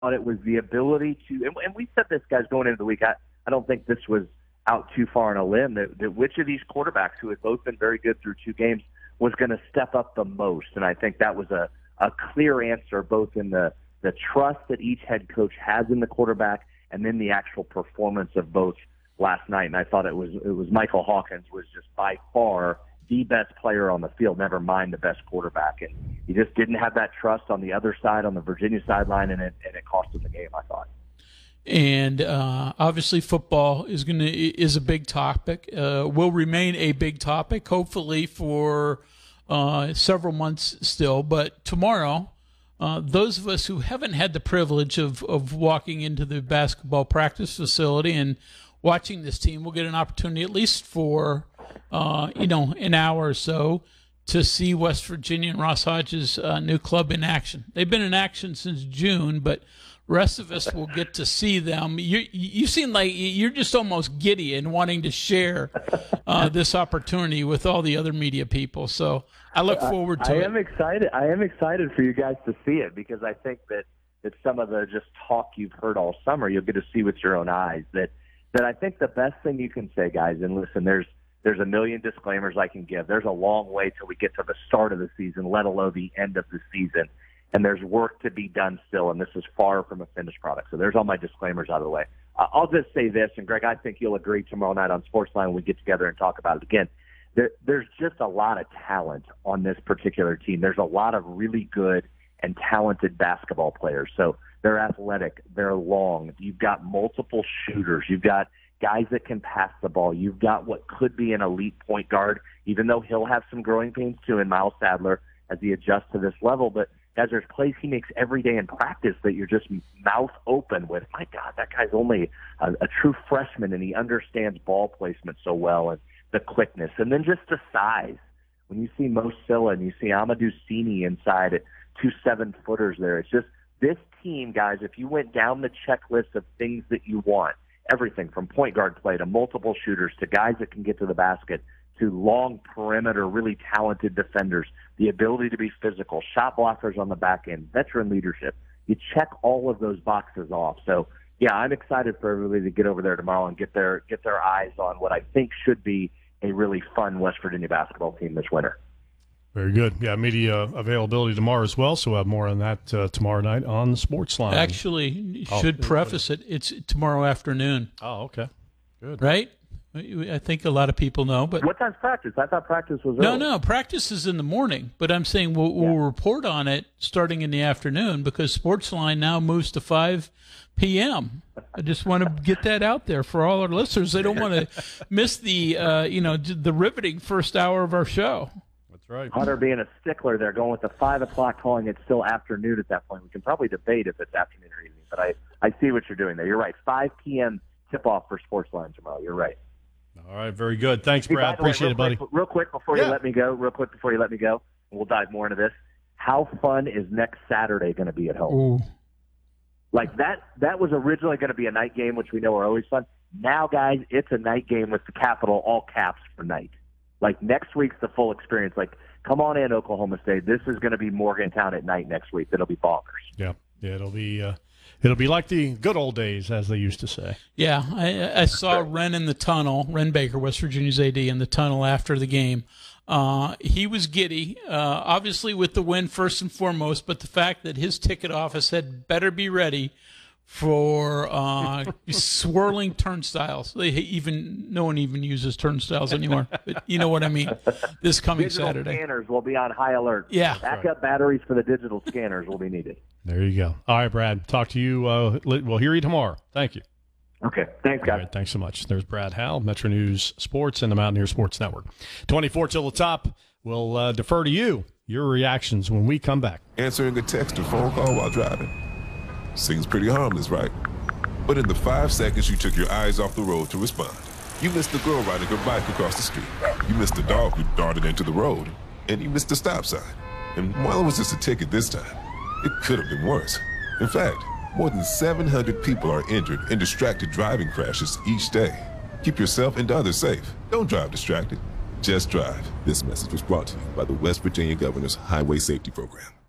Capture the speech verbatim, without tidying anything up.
thought it was the ability to, and, and we said this, guys, going into the week. I, I don't think this was out too far on a limb, that, that which of these quarterbacks who had both been very good through two games was going to step up the most. And I think that was a, a clear answer, both in the, the trust that each head coach has in the quarterback and then the actual performance of both last night. And I thought it was it was Michael Hawkins was just by far the best player on the field, never mind the best quarterback. And he just didn't have that trust on the other side, on the Virginia sideline, and it, and it cost him the game, I thought. And uh, obviously, football is going to is a big topic. Uh, will remain a big topic, hopefully for uh, several months still. But tomorrow, uh, those of us who haven't had the privilege of of walking into the basketball practice facility and watching this team will get an opportunity, at least for uh, you know an hour or so, to see West Virginia and Ross Hodges' uh, new club in action. They've been in action since June, but rest of us will get to see them. You you seem like you're just almost giddy and wanting to share uh, this opportunity with all the other media people. So I look forward to I, I it. I am excited. I am excited for you guys to see it, because I think that, that some of the just talk you've heard all summer, you'll get to see with your own eyes. That that I think the best thing you can say, guys, and listen, there's there's a million disclaimers I can give. There's a long way till we get to the start of the season, let alone the end of the season. And there's work to be done still, and this is far from a finished product. So there's all my disclaimers out of the way. Uh, I'll just say this, and Greg, I think you'll agree tomorrow night on Sportsline when we get together and talk about it again. There, there's just a lot of talent on this particular team. There's a lot of really good and talented basketball players. So they're athletic, they're long. You've got multiple shooters. You've got guys that can pass the ball. You've got what could be an elite point guard, even though he'll have some growing pains too in Miles Sadler as he adjusts to this level. But guys, there's plays he makes every day in practice that you're just mouth open with. My God, that guy's only a, a true freshman, and he understands ball placement so well, and the quickness. And then just the size. When you see Mo Silla and you see Amadou Sini inside at two seven-footers there, it's just this team, guys, if you went down the checklist of things that you want, everything from point guard play to multiple shooters to guys that can get to the basket, to long perimeter, really talented defenders, the ability to be physical, shot blockers on the back end, veteran leadership. You check all of those boxes off. So, yeah, I'm excited for everybody to get over there tomorrow and get their get their eyes on what I think should be a really fun West Virginia basketball team this winter. Very good. Yeah, media availability tomorrow as well, so we'll have more on that uh, tomorrow night on the Sportsline. Actually, oh, should preface it, it's tomorrow afternoon. Oh, okay. Good. Right? I think a lot of people know. But what time's practice? I thought practice was early. No, no, practice is in the morning. But I'm saying we'll, we'll yeah. report on it starting in the afternoon, because Sportsline now moves to five p.m. I just want to get that out there for all our listeners. They don't want to miss the, uh, you know, the riveting first hour of our show. That's right. Hunter being a stickler there, going with the five o'clock, calling it still afternoon at that point. We can probably debate if it's afternoon or evening, but I, I see what you're doing there. You're right. five p.m. tip-off for Sportsline tomorrow. You're right. All right, very good. Thanks, Brad. Hey, way, appreciate it, buddy. Quick, real quick before yeah. you let me go, real quick before you let me go, and we'll dive more into this. How fun is next Saturday going to be at home? Ooh. Like that, that was originally going to be a night game, which we know are always fun. Now, guys, it's a night game with the capital, all caps for night. Like next week's the full experience. Like, come on in, Oklahoma State. This is going to be Morgantown at night next week. It'll be bonkers. Yeah, yeah, it'll be. Uh... It'll be like the good old days, as they used to say. Yeah, I, I saw Ren in the tunnel, Ren Baker, West Virginia's A D, in the tunnel after the game. Uh, he was giddy, uh, obviously with the win first and foremost, but the fact that his ticket office had better be ready for uh, swirling turnstiles. They even no one even uses turnstiles anymore, but you know what I mean. This coming digital Saturday, scanners will be on high alert. Yeah, backup right. batteries for the digital scanners will be needed. There you go. All right, Brad. Talk to you. Uh, we'll hear you tomorrow. Thank you. Okay. Thanks, guys. All right, thanks so much. There's Brad Howell, Metro News Sports and the Mountaineer Sports Network. twenty-four till the top. We'll uh, defer to you. Your reactions when we come back. Answering a text or phone call while driving. Seems pretty harmless, right? But in the five seconds you took your eyes off the road to respond, you missed the girl riding her bike across the street. You missed the dog who darted into the road. And you missed the stop sign. And while it was just a ticket this time, it could have been worse. In fact, more than seven hundred people are injured in distracted driving crashes each day. Keep yourself and others safe. Don't drive distracted. Just drive. This message was brought to you by the West Virginia Governor's Highway Safety Program.